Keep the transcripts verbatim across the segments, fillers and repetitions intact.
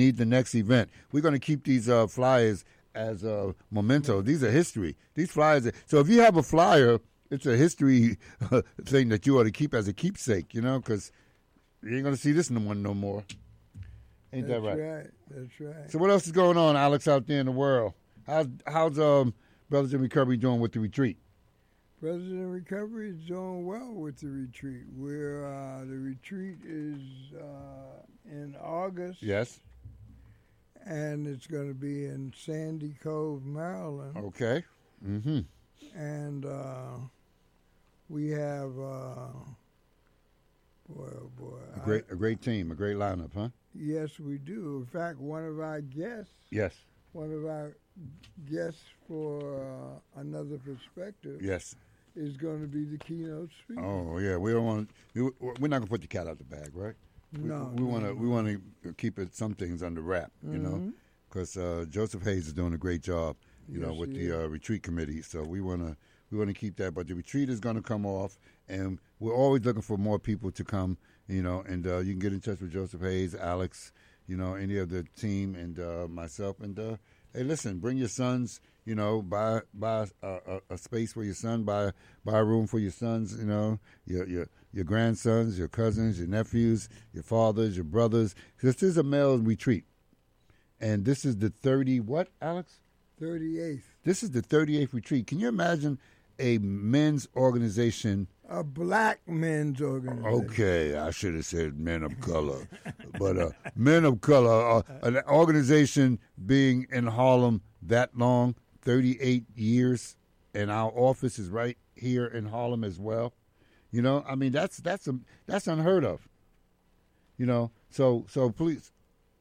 lead the next event. We're going to keep these uh, flyers as a memento. These are history. These flyers. Are, so if you have a flyer, it's a history uh, thing that you ought to keep as a keepsake, you know, because you ain't going to see this no one no more. Ain't That's that right? right. That's right. So what else is going on, Alex, out there in the world? How's how's um Brothers in Recovery doing with the retreat? Brothers in Recovery is doing well with the retreat. We're uh, the retreat is uh, in August. Yes. And it's going to be in Sandy Cove, Maryland. Okay. Mm-hmm. And uh, we have, uh, boy, oh boy. A great, I, a great team, a great lineup, huh? Yes, we do. In fact, one of our guests. Yes. One of our guests for uh, Another Perspective. Yes. Is going to be the keynote speaker. Oh yeah, we don't want. We're not going to put the cat out the bag, right? No. We want to. No. We want to keep it some things under wrap, you mm-hmm. know, because uh, Joseph Hayes is doing a great job, you yes, know, with the uh, retreat committee. So we want to. We want to keep that, but the retreat is going to come off, and we're always looking for more people to come, you know. And uh, you can get in touch with Joseph Hayes, Alex, you know, any of the team, and uh, myself. And uh, hey, listen, bring your sons. You know, buy buy a, a, a space for your son, buy buy a room for your sons. You know, your your your grandsons, your cousins, your nephews, your fathers, your brothers. This is a male retreat, and this is the thirty what, Alex? Thirty-eighth. This is the thirty-eighth retreat. Can you imagine a men's organization? A black men's organization. Okay, I should have said men of color, but uh, men of color, uh, an organization being in Harlem that long. thirty-eight years, and our office is right here in Harlem as well. You know, I mean, that's that's a, that's unheard of. You know, so so please.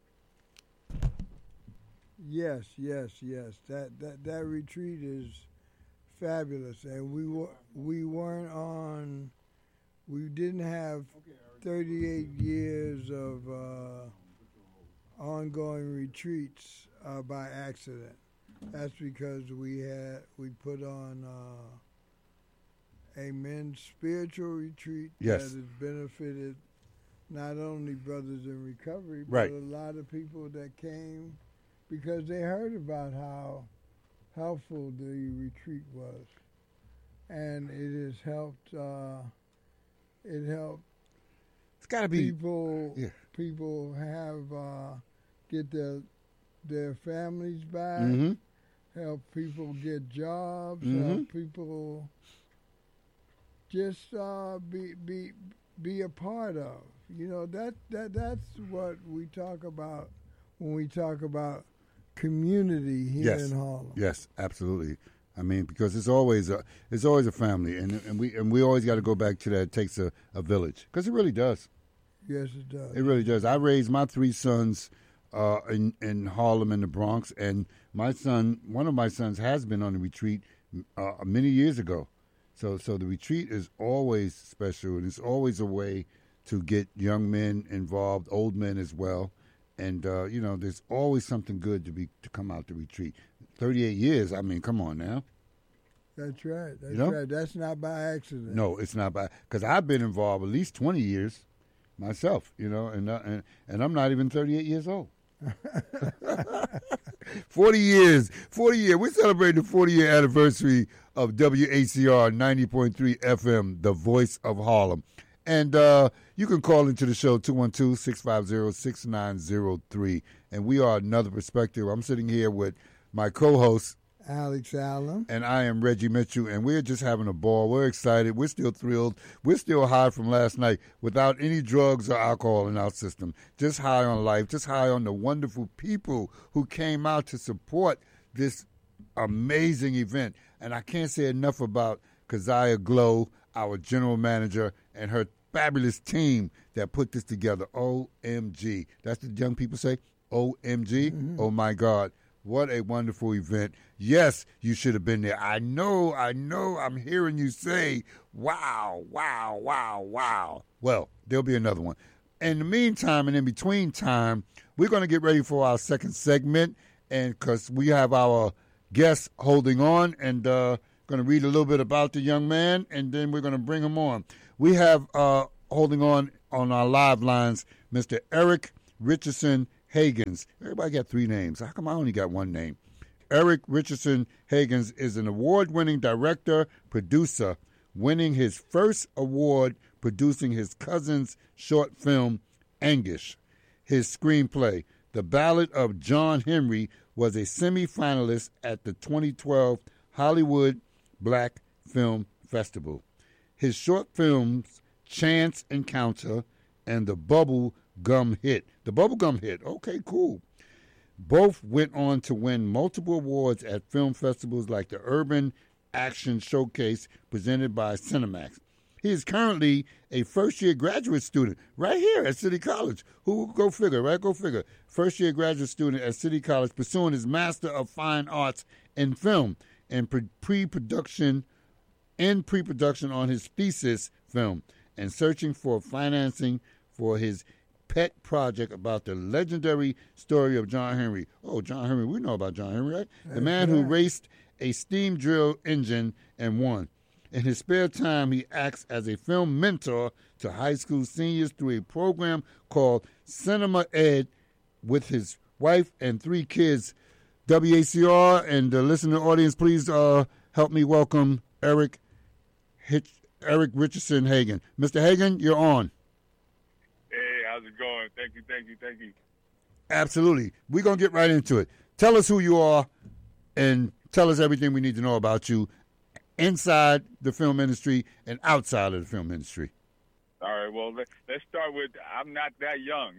Yes, yes, yes. That that that retreat is fabulous, and we were we weren't on. We didn't have thirty-eight years of uh, ongoing retreats uh, by accident. That's because we had we put on uh, a men's spiritual retreat yes. that has benefited not only Brothers in Recovery, right. but a lot of people that came because they heard about how helpful the retreat was, and it has helped. Uh, it helped. It's got to be people. Yeah. People have uh, get their their families back. Mm-hmm. Help people get jobs. Mm-hmm. Help people just uh, be be be a part of. You know that that that's what we talk about when we talk about community here yes. in Harlem. Yes, absolutely. I mean, because it's always a it's always a family, and and we and we always got to go back to that. It takes a, a village, because it really does. Yes, it does. It really does. I raised my three sons uh, in in Harlem and the Bronx, and my son, one of my sons, has been on the retreat uh, many years ago. So so the retreat is always special, and it's always a way to get young men involved, old men as well. And uh, you know, there's always something good to be to come out the retreat. Thirty-eight years. I mean, come on now. That's right. That's you know? right. That's not by accident. No, it's not by because I've been involved at least twenty years myself. You know, and uh, and and I'm not even thirty-eight years old. forty years. forty years. We're celebrating the forty-year anniversary of W A C R ninety point three F M, the voice of Harlem. And uh, you can call into the show, two one two, six five zero, six nine zero three. And we are Another Perspective. I'm sitting here with my co-host, Alex Allen. And I am Reggie Mitchell, and we're just having a ball. We're excited. We're still thrilled. We're still high from last night without any drugs or alcohol in our system. Just high on life, just high on the wonderful people who came out to support this amazing event. And I can't say enough about Keziah Glow, our general manager, and her fabulous team that put this together. O M G. That's what young people say, O M G. Mm-hmm. Oh, my God. What a wonderful event. Yes, you should have been there. I know, I know, I'm hearing you say, wow, wow, wow, wow. Well, there'll be another one. In the meantime and in between time, we're going to get ready for our second segment, and because we have our guest holding on, and uh, going to read a little bit about the young man, and then we're going to bring him on. We have uh, holding on on our live lines, Mister Eric Richardson Hagens. Everybody got three names. How come I only got one name? Eric Richardson Hagens is an award-winning director, producer, winning his first award producing his cousin's short film, Anguish. His screenplay, The Ballad of John Henry, was a semi-finalist at the twenty twelve Hollywood Black Film Festival. His short films, Chance Encounter and The Bubble Gum Hit. The Bubble Gum Hit, okay, cool. Both went on to win multiple awards at film festivals like the Urban Action Showcase presented by Cinemax. He is currently a first-year graduate student right here at City College. Who go figure, right? Go figure. First-year graduate student at City College pursuing his Master of Fine Arts in Film and pre-production in pre-production on his thesis film and searching for financing for his pet project about the legendary story of John Henry. Oh, John Henry, we know about John Henry, right? The man who raced a steam drill engine and won. In his spare time, he acts as a film mentor to high school seniors through a program called Cinema Ed with his wife and three kids. W A C R and the listening audience, please uh, help me welcome Eric Hitch, Eric Richardson Hagen. Mister Hagen, you're on. Hey, how's it going? Thank you, thank you, thank you. Absolutely. We're going to get right into it. Tell us who you are and tell us everything we need to know about you inside the film industry and outside of the film industry. All right, well, let, let's start with I'm not that young.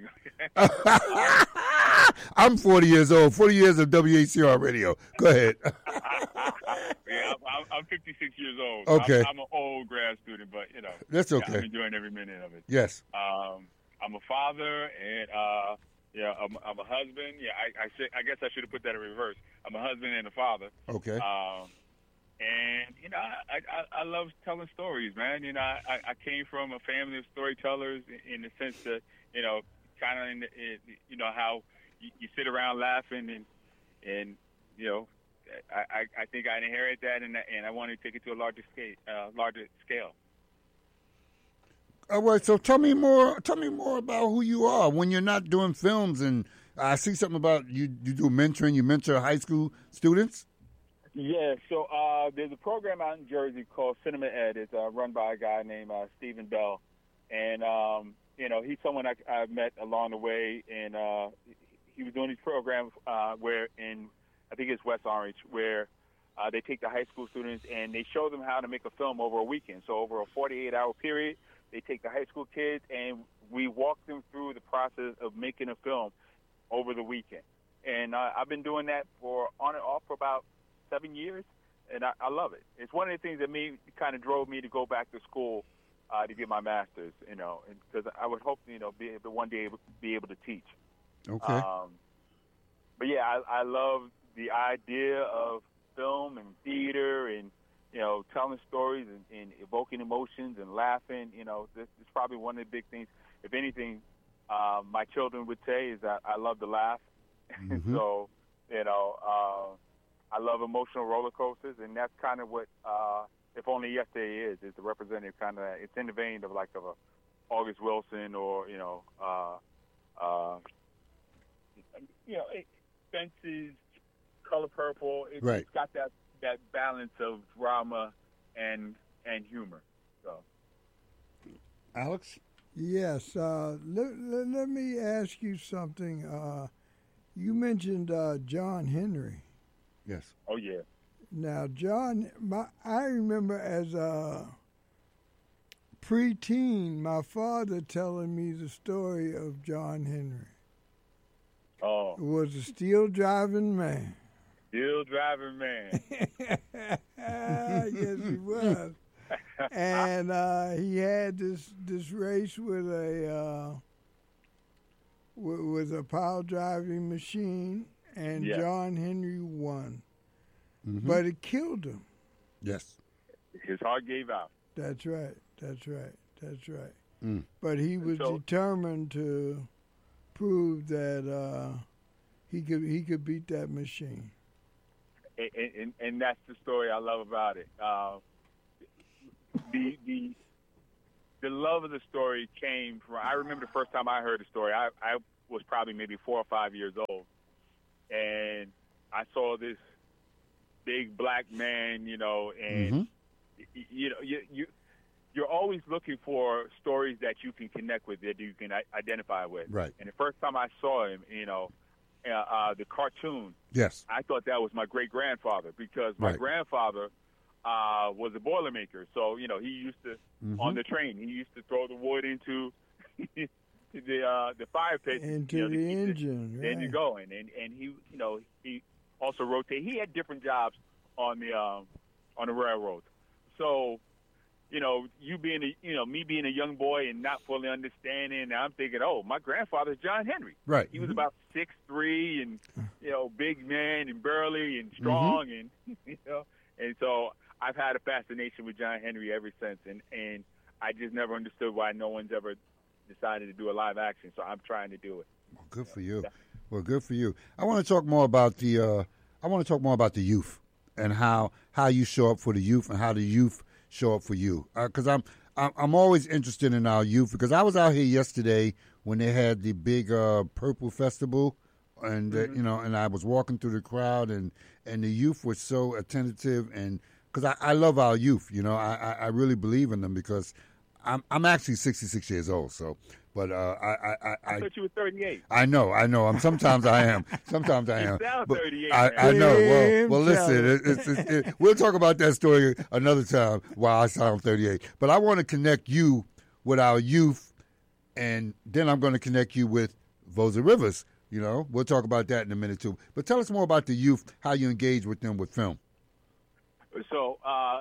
I'm forty years old, forty years of W A C R radio. Go ahead. yeah, I'm, I'm fifty-six years old. Okay. I'm, I'm an old grad student, but, you know. That's okay. Yeah, I'm enjoying every minute of it. Yes. Um, I'm a father, and, uh, yeah, I'm, I'm a husband. Yeah, I, I, should, I guess I should have put that in reverse. I'm a husband and a father. Okay. Um, And, you know, I, I, I love telling stories, man. You know, I, I came from a family of storytellers in, in the sense that, you know, kind of, in, in, you know, how you, you sit around laughing and, and you know, I, I think I inherited that, and, and I want to take it to a larger scale. Uh, larger scale. All right, so tell me more. Tell me more about who you are when you're not doing films. And I see something about you. You do mentoring. You mentor high school students. Yeah, so uh, there's a program out in Jersey called Cinema Ed. It's uh, run by a guy named uh, Stephen Bell. And, um, you know, he's someone I, I've met along the way. And uh, he was doing these programs uh, where in, I think it's West Orange, where uh, they take the high school students and they show them how to make a film over a weekend. So over a forty-eight hour period, they take the high school kids and we walk them through the process of making a film over the weekend. And uh, I've been doing that for on and off for about seven years, and I, I love it. It's one of the things that me kind of drove me to go back to school uh, to get my master's, you know, because I would hope, you know, be able to one day able, be able to teach. Okay. Um, but yeah, I, I love the idea of film and theater and, you know, telling stories and, and evoking emotions and laughing. You know, this is probably one of the big things. If anything, uh, my children would say is that I love to laugh. Mm-hmm. So, you know, uh, I love emotional roller coasters, and that's kind of what uh, If Only Yesterday is, is the representative kind of, it's in the vein of like of a August Wilson or, you know, uh, uh, you know, it, Fences, Color Purple. It, right. It's got that, that balance of drama and and humor. So, Alex? Yes. Uh, let, let, let me ask you something. Uh, you mentioned uh, John Henry. Yes. Oh, yeah. Now, John, my, I remember as a preteen, my father telling me the story of John Henry. Oh. He was a steel driving man. Steel driving man. Yes, he was. And uh, he had this this race with a uh, with, with a power driving machine. And yeah. John Henry won. Mm-hmm. But it killed him. Yes. His heart gave out. That's right. That's right. That's right. Mm. But he was so, determined to prove that uh, he could he could beat that machine. And, and, and that's the story I love about it. Uh, the the the love of the story came from. I remember the first time I heard the story. I I, was probably maybe four or five years old, and I saw this big black man, you know, and Mm-hmm. y- you know, you, you you're always looking for stories that you can connect with, that you can i- identify with. Right. And the first time I saw him, you know, uh, uh, the cartoon, Yes. I thought that was my great grandfather, because my Right. grandfather uh, was a boilermaker. So you know, he used to Mhm. on the train, he used to throw the wood into the uh, the fire pit, Into you know, to the keep engine, the, the engine right. going. And and he, you know, he also rotate. He had different jobs on the um, on the railroad. So, you know, you being a, you know, me being a young boy and not fully understanding, I'm thinking, oh, my grandfather's John Henry. Right. He was about six three and, you know, big man and burly and strong, and you know, and so I've had a fascination with John Henry ever since, and and I just never understood why no one's ever decided to do a live action. So I'm trying to do it. Well, good for you. Well, good for you. I want to talk more about the. Uh, I want to talk more about the youth and how how you show up for the youth and how the youth show up for you. Because I'm, I'm I'm always interested in our youth, because I was out here yesterday when they had the big uh, Purple Festival, and uh, Mhm. you know, and I was walking through the crowd, and and the youth were so attentive, and because I, I love our youth, you know, I, I I really believe in them, because I'm I'm actually sixty-six years old, so. But uh, I, I, I, I thought you were thirty-eight. I know, I know. I'm sometimes I am. Sometimes I You am. sound But thirty-eight, I, man. I know. Well, Damn well, listen. It, it's, it's, it, we'll talk about that story another time. Why I sound thirty-eight. But I want to connect you with our youth, and then I'm going to connect you with Vosa Rivers. You know, we'll talk about that in a minute too. But tell us more about the youth, how you engage with them with film. So uh,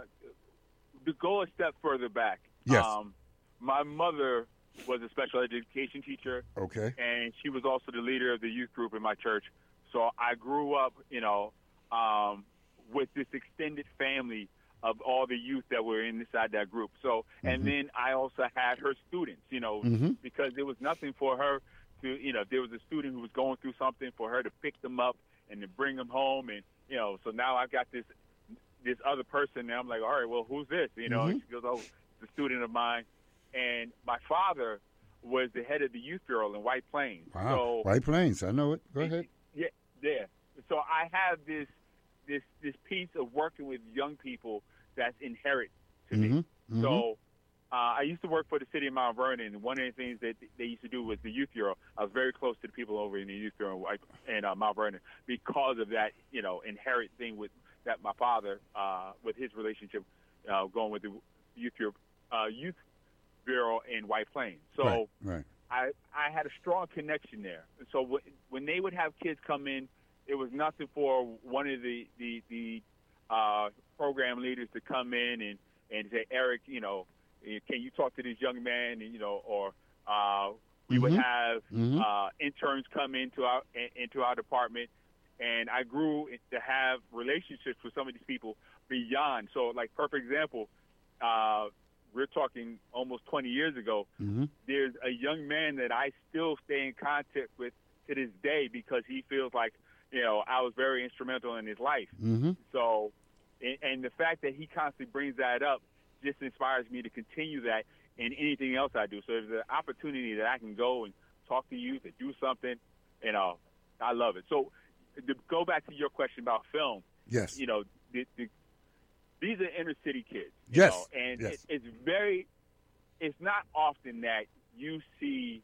to go a step further back, Yes. um, my mother was a special education teacher, Okay. and she was also the leader of the youth group in my church. So I grew up, you know, um, with this extended family of all the youth that were inside that group. So, and Mhm. then I also had her students, you know, Mhm. because there was nothing for her to, you know, if there was a student who was going through something, for her to pick them up and to bring them home. And, you know, so now I've got this this other person, and I'm like, all right, well, who's this? You know, Mhm. and she goes, oh, it's a student of mine. And my father was the head of the youth bureau in White Plains. Wow. So, White Plains. I know it. Go ahead. yeah, yeah. So I have this this this piece of working with young people that's inherent to me. Mhm. Mhm. So uh, I used to work for the city of Mount Vernon, and one of the things that they used to do was the youth bureau. I was very close to the people over in the youth bureau in, White- in uh, Mount Vernon because of that, you know, inherent thing with that my father, uh, with his relationship uh, going with the youth bureau, uh, youth bureau in White Plains. So. Right. Right. I, I had a strong connection there. So w- when they would have kids come in, it was nothing for one of the the, the uh, program leaders to come in and, and say, Eric, you know, can you talk to this young man? And, you know, or uh, we would Mhm. have Mhm. uh, interns come into our in- into our department, and I grew to have relationships with some of these people beyond. So, like, perfect example. Uh, We're talking almost twenty years ago. Mhm. There's a young man that I still stay in contact with to this day because he feels like, you know, I was very instrumental in his life. Mhm. So, and, and the fact that he constantly brings that up just inspires me to continue that in anything else I do. So if there's an opportunity that I can go and talk to you, to do something, you know, I love it. So to go back to your question about film, Yes. you know, the, the, these are inner city kids. You Yes. know, and Yes. it, it's very, it's not often that you see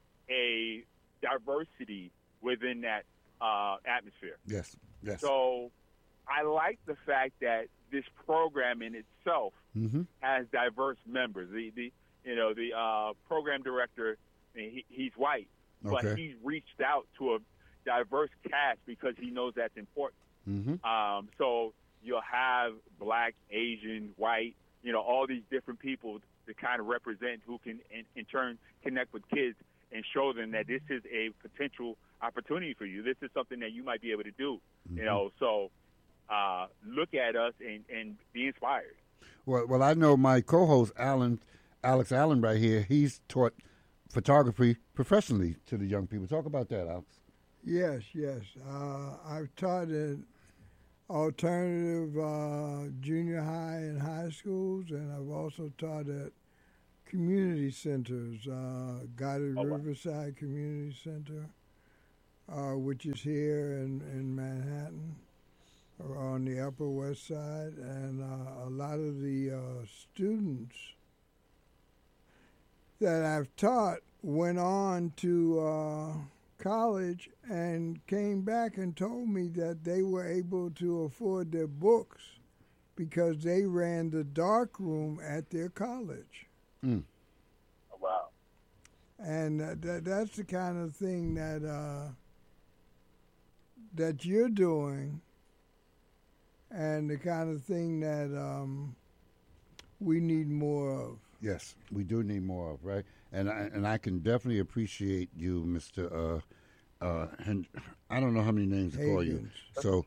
a diversity within that uh, atmosphere. Yes. Yes. So I like the fact that this program in itself Mhm. has diverse members. The, the you know, the uh, program director, he, he's white, but Okay. he's reached out to a diverse cast because he knows that's important. Mhm. Um, so you'll have black, Asian, white, you know, all these different people to kind of represent who can, in, in turn, connect with kids and show them that this is a potential opportunity for you. This is something that you might be able to do, you know. So uh, look at us and, and be inspired. Well, well, I know my co-host Alan, Alex Allen, right here. He's taught photography professionally to the young people. Talk about that, Alex. Yes, yes. Uh, I've taught at alternative uh, junior high and high schools, and I've also taught at community centers. Uh, Guided Oh, wow. Riverside Community Center, uh, which is here in, in Manhattan, or on the Upper West Side, and uh, a lot of the uh, students that I've taught went on to uh, college and came back and told me that they were able to afford their books because they ran the dark room at their college. Mm. Wow. And uh, that, that's the kind of thing that uh, that you're doing, and the kind of thing that um, we need more of. Yes, we do need more of, right? And I, and I can definitely appreciate you, Mister Uh, uh, Hen- I don't know how many names to call you. Higgins. So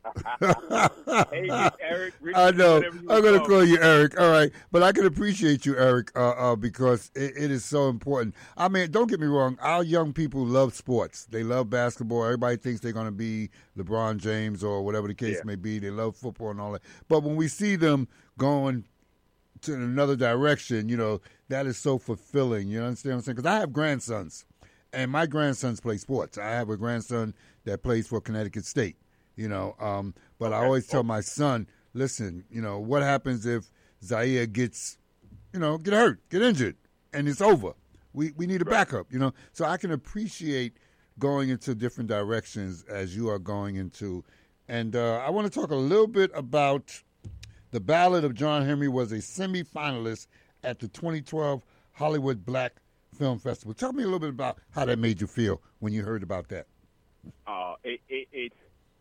Hey, Eric, Richard, I know whatever you I'm going to call call you Eric. All right, but I can appreciate you, Eric, uh, uh, because it, it is so important. I mean, don't get me wrong. Our young people love sports. They love basketball. Everybody thinks they're going to be LeBron James or whatever the case Yeah. may be. They love football and all that. But when we see them going to another direction, you know, that is so fulfilling. You understand what I'm saying? Because I have grandsons, and my grandsons play sports. I have a grandson that plays for Connecticut State, you know. Um, but I Okay. always tell my son, listen, you know, what happens if Zaire gets, you know, get hurt, get injured, and it's over? We we need a Right. backup, you know. So I can appreciate going into different directions as you are going into. And uh, I want to talk a little bit about The Ballad of John Henry was a semifinalist at the twenty twelve Hollywood Black Film Festival. Tell me a little bit about how that made you feel when you heard about that. Uh, it, it, it's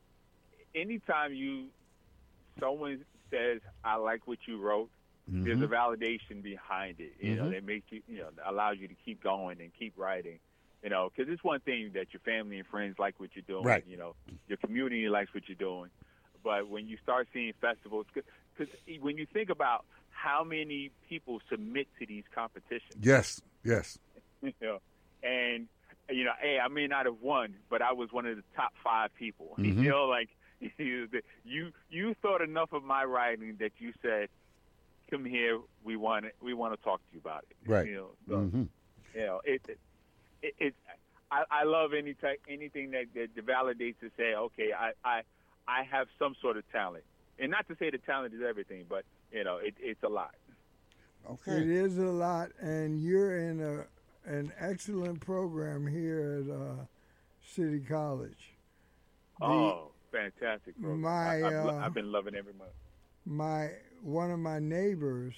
anytime you someone says, "I like what you wrote," Mm-hmm. there's a validation behind it. You know, Mhm. that makes you, you know, allows you to keep going and keep writing. You know, because it's one thing that your family and friends like what you're doing. Right. You know, your community likes what you're doing. But when you start seeing festivals, because when you think about how many people submit to these competitions, Yes, yes. you know, and you know, hey, I may not have won, but I was one of the top five people. Mhm. You know, like you, you, you thought enough of my writing that you said, "Come here, we want it, we want to talk to you about it." Right. You know, so, Mm-hmm. you know, it, it, it, it I, I love any type, anything that, that validates to say, okay, I, I, I have some sort of talent, and not to say the talent is everything, but you know, it, it's a lot. It Okay. is a lot, and you're in a an excellent program here at uh, City College. The- Oh, fantastic! Program. my, I, I've, lo- uh, I've been loving every month. My one of my neighbors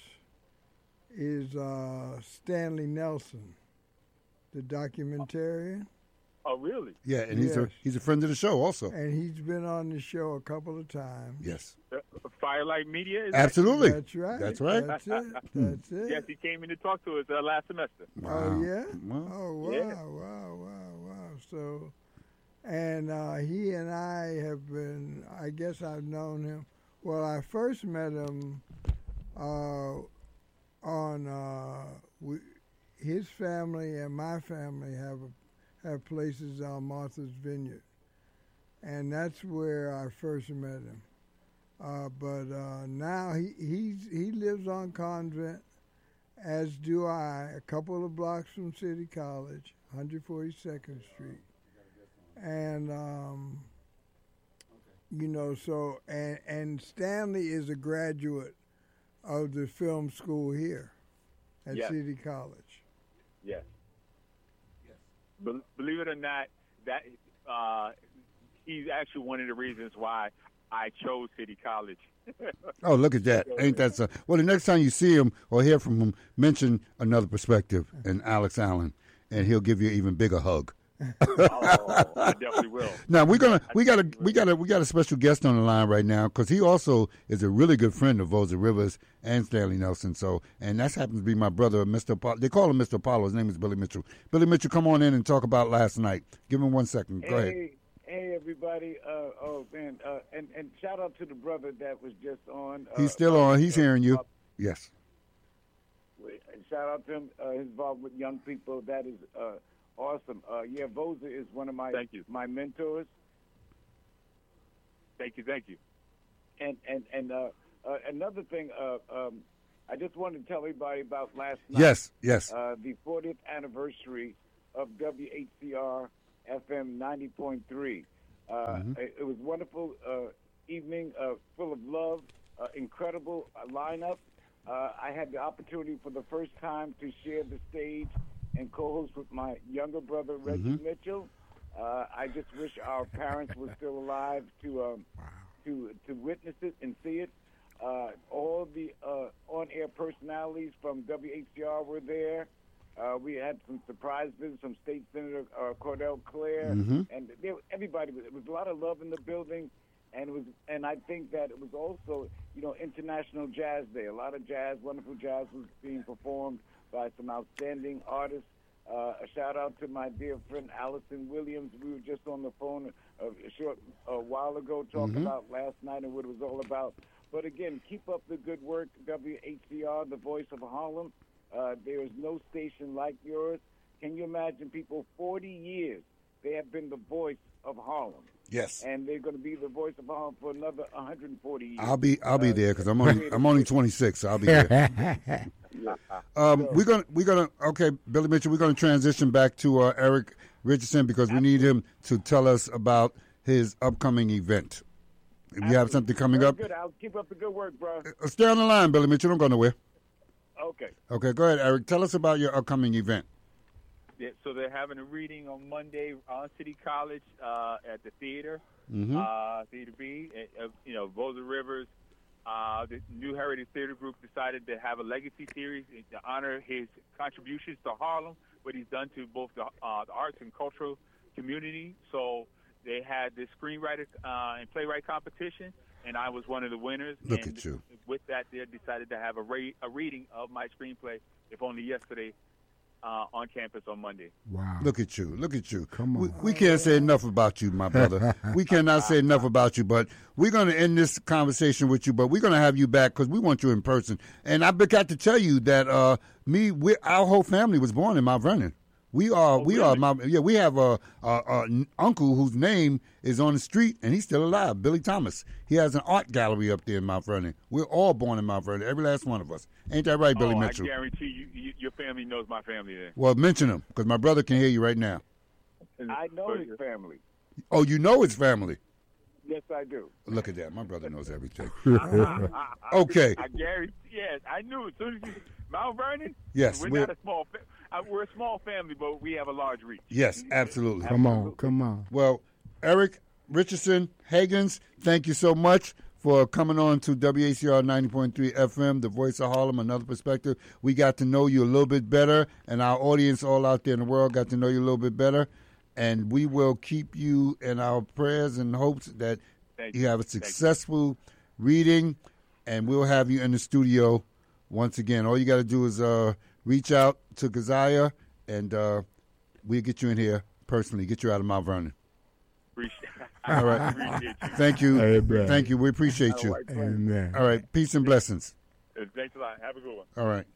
is uh, Stanley Nelson, the documentarian, Oh, really? Yeah, and he's a Yes. he's a friend of the show also. and he's been on the show a couple of times. Yes. Uh, Firelight Media? Is that- Absolutely. That's right. That's right. That's it. That's it. Yes, he came in to talk to us uh, last semester. Oh yeah. Well, Oh wow, Yeah. wow, wow, wow. So, and uh, he and I have been. I guess I've known him. Well, I first met him uh, on uh, we, his family and my family have a, have places on Martha's Vineyard, and that's where I first met him. Uh, but uh, now he he's, he lives on Convent, as do I, a couple of blocks from City College, one forty-second Street. And, um, you know, so, and, and Stanley is a graduate of the film school here at Yes. City College. Yes. Be- believe it or not, that uh, he's actually one of the reasons why I chose City College. oh, look at that. Ain't that so? Well, the next time you see him or hear from him, mention Another Perspective and Alex Allen, and he'll give you an even bigger hug. Oh, I definitely will. Now we're gonna we got a we got a we got a special guest on the line right now because he also is a really good friend of Vosa Rivers and Stanley Nelson. So and that happens to be my brother, Mister Apollo. They call him Mister Apollo. His name is Billy Mitchell. Billy Mitchell, come on in and talk about last night. Give him one second. Go ahead. Hey, hey, everybody! Uh, oh man, uh, and and shout out to the brother that was just on. Uh, He's still uh, on. He's uh, hearing you. uh, Yes. Shout out to him. Uh, his involved with young people. That is uh, awesome. Uh, yeah, Vosa is one of my Thank you. my mentors, Thank you, thank you. and and and uh, uh, another thing. Uh, um, I just wanted to tell everybody about last night. Yes, yes. Uh, the fortieth anniversary of W H C R F M ninety point three. Uh, Mm-hmm. it, it was a wonderful uh, evening, uh, full of love, uh, incredible uh, lineup. Uh, I had the opportunity for the first time to share the stage and co-host with my younger brother, Reggie Mm-hmm. Mitchell. Uh, I just wish our parents were still alive to um, to to witness it and see it. Uh, all the uh, on-air personalities from W H C R were there. Uh, we had some surprise visits from State Senator uh, Cordell Clare, Mm-hmm. and there, everybody. Was, it was a lot of love in the building, and it was. And I think that it was also, you know, International Jazz Day. A lot of jazz, wonderful jazz was being performed by some outstanding artists. Uh, a shout out to my dear friend Allison Williams. We were just on the phone a, a short a while ago talking Mm-hmm. about last night and what it was all about. But again, keep up the good work, W H C R, the voice of Harlem. Uh, there is no station like yours. Can you imagine people, forty years, they have been the voice of Harlem. Yes. And they're going to be the voice of Harlem for another one hundred forty years. I'll be I'll be Uh, there because I'm only I'm only twenty-six, so I'll be there. um, we're gonna we're gonna okay, Billy Mitchell. We're gonna transition back to uh, Eric Richardson because we need him to tell us about his upcoming event. If you have something coming Very up, Good. I'll keep up the good work, bro. uh, stay on the line, Billy Mitchell. Don't go nowhere. Okay. Okay, go ahead, Eric. Tell us about your upcoming event. Yeah, so they're having a reading on Monday on City College uh, at the theater, Mhm. uh, Theater B. Uh, you know, Rosa Rivers, uh, the New Heritage Theater Group decided to have a legacy series to honor his contributions to Harlem, what he's done to both the, uh, the arts and cultural community. So they had this screenwriter uh, and playwright competition, and I was one of the winners. Look and at you. With that, they decided to have a, ra- a reading of my screenplay, if only yesterday, uh, on campus on Monday. Wow. Look at you. Look at you. Come We, on. we can't say enough about you, my brother. We cannot say enough about you, but we're going to end this conversation with you, but we're going to have you back because we want you in person. And I've got to tell you that uh, me, we, our whole family was born in Mount Vernon. We are, we are, my, yeah, we have a, a, a n- uncle whose name is on the street, and he's still alive, Billy Thomas. He has an art gallery up there in Mount Vernon. We're all born in Mount Vernon, every last one of us. Ain't that right, Billy oh, Mitchell? I guarantee you, you, your family knows my family then. Well, mention him, because my brother can hear you right now. I know his family. Oh, you know his family. Yes, I do. Look at that. My brother knows everything. Okay. I guarantee, yes, I knew as soon as you, Mount Vernon, Yes, we're, we're- not a small fa- uh, we're a small family, but we have a large reach. Yes, absolutely. Come on. Come on. Well, Eric Richardson Higgins, thank you so much for coming on to W A C R ninety point three F M, the voice of Harlem, another perspective. We got to know you a little bit better, and our audience all out there in the world got to know you a little bit better. And we will keep you in our prayers and hopes that Thank you you. have a Thank you. successful reading, and we'll have you in the studio once again. All you got to do is uh, reach out to Keziah, and uh, we'll get you in here personally, get you out of Mount Vernon. Appreciate, All right. appreciate you. Thank you. Hey, bro. Thank you. We appreciate you. Amen. All right. Peace and blessings. Uh, Thanks a lot. Have a good one. All right.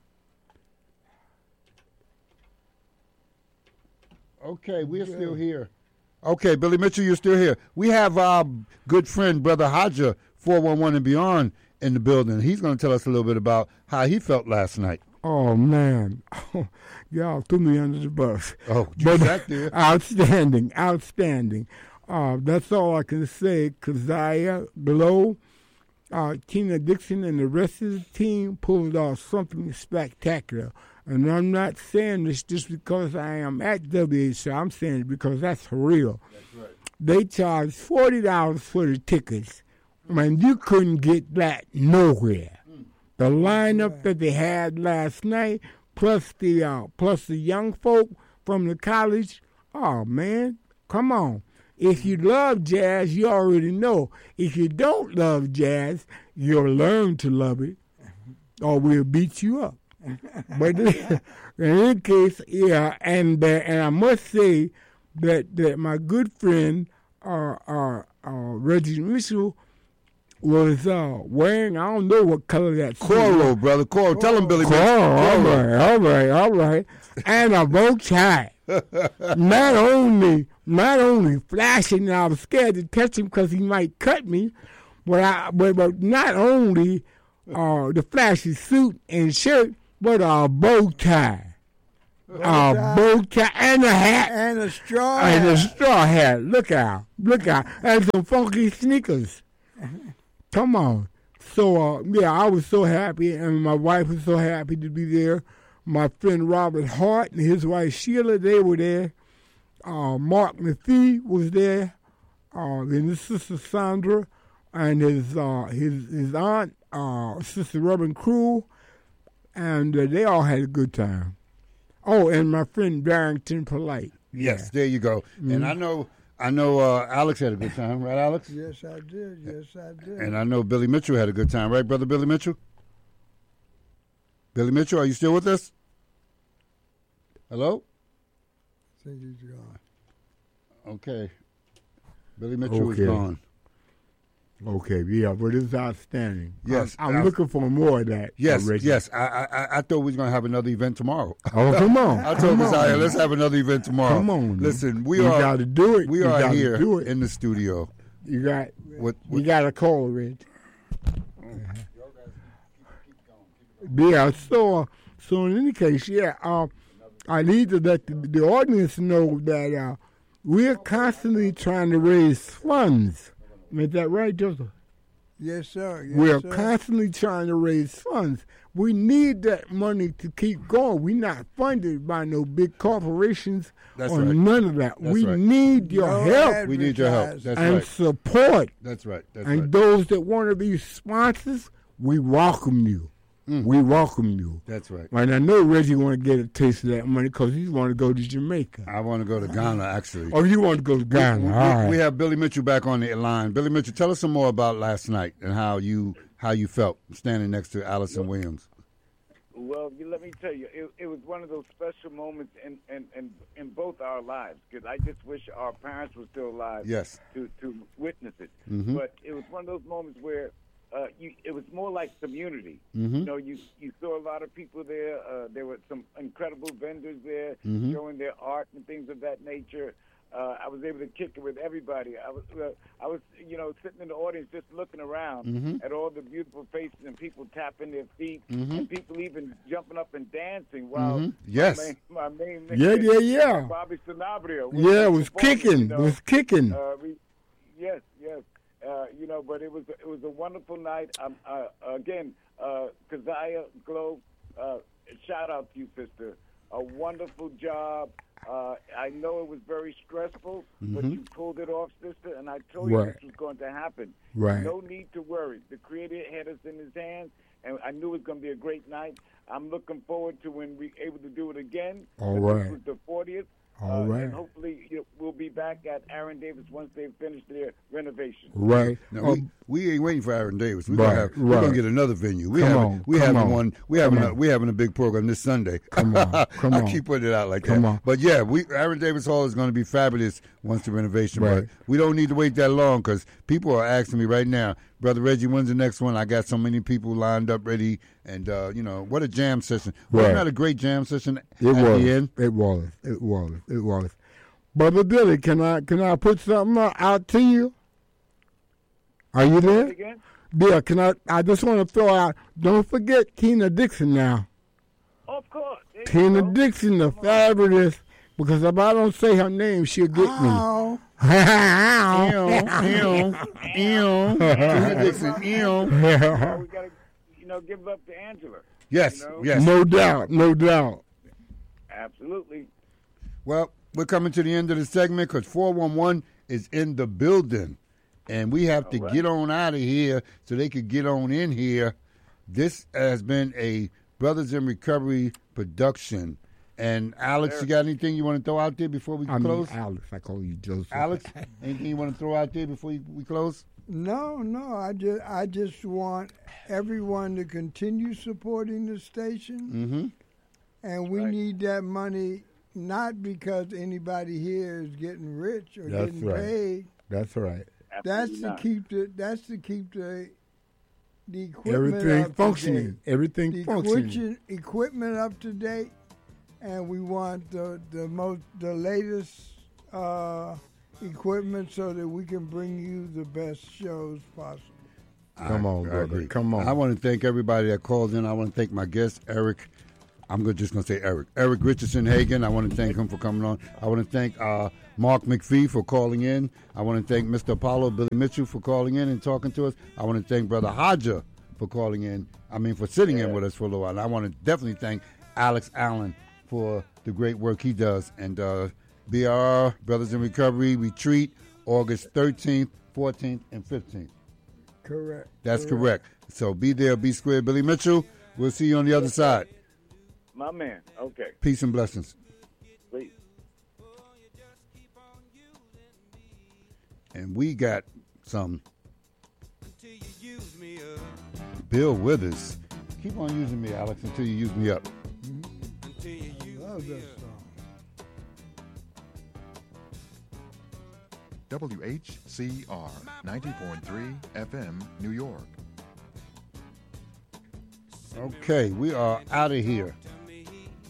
Okay, we're still here. Okay, Billy Mitchell, you're still here. We have our good friend, Brother Hodger, four one one and Beyond, in the building. He's going to tell us a little bit about how he felt last night. Oh, man. Y'all threw me under the bus. Oh, you But sat there. outstanding, outstanding. Uh, that's all I can say. Keziah, Glow, uh, Tina Dixon, and the rest of the team pulled off something spectacular. And I'm not saying this just because I am at W H R. I'm saying it because that's for real. That's right. They charged forty dollars for the tickets. Man, you couldn't get that nowhere. The lineup that they had last night, plus the uh, plus the young folk from the college, oh man, come on. If you love jazz, you already know. If you don't love jazz, you'll learn to love it, or we'll beat you up. But in any case, yeah, and uh, and I must say that that my good friend, uh, uh, uh, Reggie Mitchell, was uh, wearing, I don't know what color that suit was. Coral, brother. Coral. Tell him, Billy Coral, Mitchell. all right, all right, all right. And a bow tie. not only, not only flashing, and I was scared to touch him because he might cut me, but I, but, but not only uh, the flashy suit and shirt, but a bow tie. A tie. bow tie and a hat. And a straw And hat. a straw hat. Look out. Look out. And some funky sneakers. Come on. So, uh, yeah, I was so happy, and my wife was so happy to be there. My friend Robert Hart and his wife Sheila, they were there. Uh, Mark McPhee was there. Uh, and his sister Sandra and his uh, his his aunt, uh, Sister Robin Crew, and uh, they all had a good time. Oh, and my friend Barrington Polite. Yes, there you go. Mm-hmm. And I know, I know, uh, Alex had a good time, right, Alex? Yes, I did. Yes, I did. And I know Billy Mitchell had a good time, right, brother Billy Mitchell? Billy Mitchell, are you still with us? Hello? I think he's gone. Okay. Billy Mitchell Okay. is gone. Okay, yeah, but it's outstanding. Yes, I'm, I'm I- looking for more of that. Yes, already. yes. I, I I thought we was gonna have another event tomorrow. Oh, come on. I told come Miss Aya, on. let's have another event tomorrow. Come on. Listen, we you are got to do it. we you are gotta here do it. in the studio. You got With, you with got a call, Rich. Yeah. So uh, so in any case, yeah. Uh, I need to let the, the audience know that uh, we're constantly trying to raise funds. Is that right, Joseph? Yes, sir. Yes, We're sir. constantly trying to raise funds. We need that money to keep going. We're not funded by no big corporations That's or right. none of that. That's we right. need your No help we need your help. advertise. That's and right. support. That's right. That's and right. those that want to be sponsors, we welcome you. Mm. We welcome you. That's right. And I know Reggie want to get a taste of that money because he want to go to Jamaica. I want to go to Ghana actually. Or you want to go to Ghana. We, we- All right. we have Billy Mitchell back on the line. Billy Mitchell, tell us some more about last night and how you how you felt standing next to Allison Williams. Well, you, let me tell you, it, it was one of those special moments in, in, in, in both our lives, because I just wish our parents were still alive Yes. to, to witness it. Mhm. But it was one of those moments where uh, you, it was more like community. Mhm. You know, you, you saw a lot of people there. Uh, there were some incredible vendors there Mhm. showing their art and things of that nature. Uh, I was able to kick it with everybody. I was, uh, I was, you know, sitting in the audience just looking around Mhm. at all the beautiful faces and people tapping their feet Mhm. and people even jumping up and dancing while Mhm. Yes. my main, my main Yeah, yeah, yeah. Bobby Sanabria. was Yeah, it was performing, kicking. you It know. was kicking. Uh, we, yes, yes. Uh, you know, but it was it was a wonderful night. Um, uh, again, uh, Keziah Glow, uh, shout out to you, sister. A wonderful job. Uh, I know it was very stressful, but Mhm. you pulled it off, sister. And I told you Right. this was going to happen. Right. No need to worry. The Creator had us in His hands, and I knew it was going to be a great night. I'm looking forward to when we're able to do it again. All This right. was the fortieth. All uh, right. And hopefully you know, we'll be back at Aaron Davis once they've finished their renovation. Right. No, Oh, we, we ain't waiting for Aaron Davis. We're Right, gonna have, we're right. gonna get another venue. We Come having on, we come having on, one. We come having a, on. we having a big program this Sunday. Come on, come I on. keep putting it out like Come that. on. But yeah, we Aaron Davis Hall is going to be fabulous once the renovation. Right. But we don't need to wait that long because people are asking me right now, Brother Reggie, when's the next one? I got so many people lined up ready, and uh, you know what a jam session. Wasn't Right. that a great jam session It at was. the end? It was. It was. It was. Brother Billy, can I can I put something out- out to you? Are you there? Again? Yeah. Can I? I just want to throw out. Don't forget Tina Dixon now. Of course. There you Tina go. Dixon, the fabulous. Because if I don't say her name, she'll get me. Oh, Ew, ew, ew. Tina Dixon, ew. Oh, we got to, you know, give up to Angela. Yes, You know? yes. No doubt. No doubt. Absolutely. Well, we're coming to the end of the segment because four one one is in the building. And we have to All right. get on out of here so they could get on in here. This has been a Brothers in Recovery production. And Alex, Sir. you got anything you want to throw out there before we I close? mean, Alex. I call you Joseph. Alex, anything you want to throw out there before we close? no, no. I just, I just want everyone to continue supporting the station, Mm-hmm. and we Right. need that money not because anybody here is getting rich or That's getting right. paid. That's right. That's Absolutely to not. keep the. That's to keep the. The equipment Everything up to functioning. date. Everything The functioning. equipment, equipment up to date, and we want the the most the latest uh, equipment so that we can bring you the best shows possible. Come I, on, I brother. agree. Come on. I want to thank everybody that called in. I want to thank my guest, Eric. I'm go- just going to say Eric. Eric Richardson Hagen. I want to thank him for coming on. I want to thank uh, Mark McPhee for calling in. I want to thank Mister Apollo, Billy Mitchell, for calling in and talking to us. I want to thank Brother Hodger for calling in. I mean, for sitting in with us for a little while. And I want to definitely thank Alex Allen for the great work he does. And uh, B R R, Brothers in Recovery Retreat, August thirteenth, fourteenth, and fifteenth. Correct. That's correct. correct. So be there, be square. Billy Mitchell, we'll see you on the other side. My man. Okay. Peace and blessings. Please. And we got some Bill Withers. Keep on using me, Alex, until you use me up. I love that song. W H C R ninety point three F M, New York. Okay, we are out of here.